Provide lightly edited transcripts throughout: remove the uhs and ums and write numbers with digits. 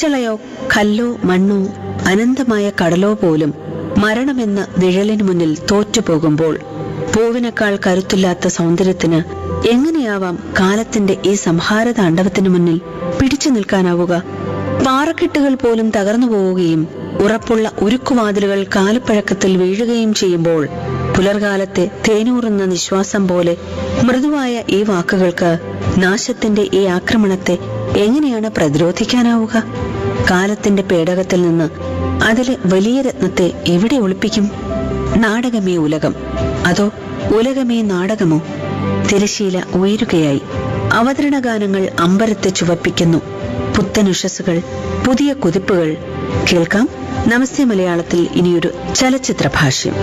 കച്ചളയോ കല്ലോ മണ്ണോ അനന്തമായ കടലോ പോലും മരണമെന്ന നിഴലിനു മുന്നിൽ തോറ്റുപോകുമ്പോൾ പൂവിനേക്കാൾ കരുത്തില്ലാത്ത സൗന്ദര്യത്തിന് എങ്ങനെയാവാം കാലത്തിന്റെ ഈ സംഹാര താണ്ഡവത്തിനു മുന്നിൽ പിടിച്ചു നിൽക്കാനാവുക? പാറക്കെട്ടുകൾ പോലും തകർന്നു പോവുകയും ഉറപ്പുള്ള ഉരുക്കുവാതിലുകൾ കാലപ്പഴക്കത്തിൽ വീഴുകയും ചെയ്യുമ്പോൾ പുലർകാലത്തെ തേനൂറുന്ന നിശ്വാസം പോലെ മൃദുവായ ഈ വാക്കുകൾക്ക് നാശത്തിന്റെ ഈ ആക്രമണത്തെ എങ്ങനെയാണ് പ്രതിരോധിക്കാനാവുക? കാലത്തിന്റെ പേടകത്തിൽ നിന്ന് അതിലെ വലിയ രത്നത്തെ എവിടെ ഒളിപ്പിക്കും? നാടകമേ ഉലകം, അതോ ഉലകമേ നാടകമോ? തിരശീല ഉയരുകയായി. അവതരണ ഗാനങ്ങൾ അമ്പരത്തെ ചുവപ്പിക്കുന്നു. പുത്തനുഷസുകൾ, പുതിയ കുതിപ്പുകൾ. കേൾക്കാം നമസ്തേ മലയാളത്തിൽ ഇനിയൊരു ചലച്ചിത്ര ഭാഷ്യം.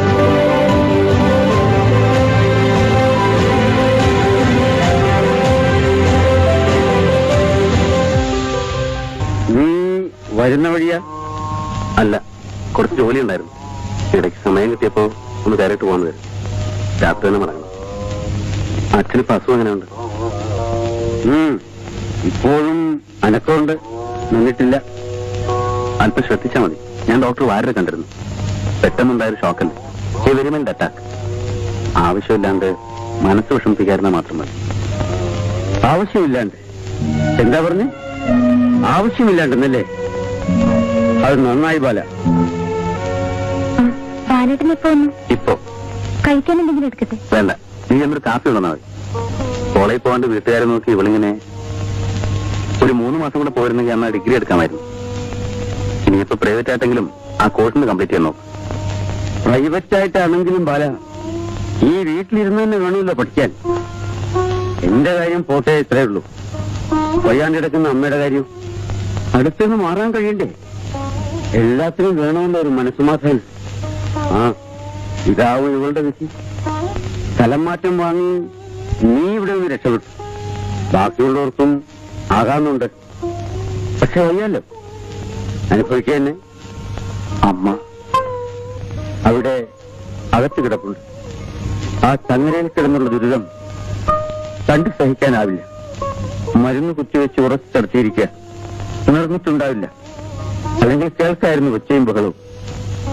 വരുന്ന വഴിയാ? അല്ല, കുറച്ച് ജോലി ഉണ്ടായിരുന്നു. ഇടയ്ക്ക് സമയം കിട്ടിയപ്പോ ഒന്ന് കയറിയിട്ട് പോകാൻ വരും. രാത്രി തന്നെ മടങ്ങണം. അച്ഛനിപ്പോ അസുഖം എങ്ങനെയുണ്ട്? ഇപ്പോഴും അനക്കമുണ്ട്, നിന്നിട്ടില്ല. അല്പം ശ്രദ്ധിച്ചാൽ മതി. ഞാൻ ഡോക്ടർ വാര്യരെ കണ്ടിരുന്നു. പെട്ടെന്നുണ്ടായൊരു ഷോക്കല്ല, വെരിമെന്റ് അറ്റാക്ക്. ആവശ്യമില്ലാണ്ട് മനസ്സ് വിഷമിപ്പിക്കാരുന്ന മാത്രം മതി. ആവശ്യമില്ലാണ്ട്? എന്താ പറഞ്ഞ്? ആവശ്യമില്ലാണ്ടെന്നല്ലേ? അത് നന്നായി ബാല. ഇപ്പോ കഴിക്കാൻ എന്തെങ്കിലും എടുക്കട്ടെ? വേണ്ട, നീ എന്നൊരു കാപ്പി ഉണ്ടെന്നാ മതി. കോളേജിൽ പോകാണ്ട് വീട്ടുകാരെ നോക്കി ഇവളിങ്ങനെ ഒരു 3 മാസം കൂടെ പോയിരുന്നെങ്കിൽ അന്ന് ഡിഗ്രി എടുക്കാമായിരുന്നു. ഇനിയിപ്പോ പ്രൈവറ്റ് ആയിട്ടെങ്കിലും ആ കോഴ്സിന് കംപ്ലീറ്റ് ചെയ്യാൻ നോക്കും. പ്രൈവറ്റ് ആയിട്ടാണെങ്കിലും ബാല, ഈ വീട്ടിലിരുന്ന് തന്നെ വേണമല്ലോ പഠിക്കാൻ. എന്റെ കാര്യം പോട്ടെ, ഇത്രേ ഉള്ളൂ. വയ്യാണ്ട് കിടക്കുന്ന അമ്മയുടെ കാര്യം അടുത്തുനിന്ന് മാറാൻ കഴിയണ്ടേ? എല്ലാത്തിനും വേണമെന്ന ഒരു മനസ്സുമാധാനം. ഇതാവും ഇവളുടെ വിധി. സ്ഥലം മാറ്റം വാങ്ങി നീ ഇവിടെ നിന്ന് രക്ഷപ്പെട്ടു. ബാക്കിയുള്ളവർക്കും ആകാന്നുണ്ട്. പക്ഷെ വയ്യല്ലോ, അനുഭവിക്കുക തന്നെ. അമ്മ അവിടെ അകത്ത് കിടപ്പുണ്ട്. ആ ചങ്ങരയിൽ കിടന്നുള്ള ദുരിതം കണ്ടു സഹിക്കാനാവില്ല. മരുന്ന് കുത്തിവെച്ച് ഉറച്ചു തടച്ചിരിക്കുക. ഉണർന്നിട്ടുണ്ടാവില്ല. അല്ലെങ്കിൽ കേൾക്കായിരുന്നു ഒച്ചയും ബഹളവും.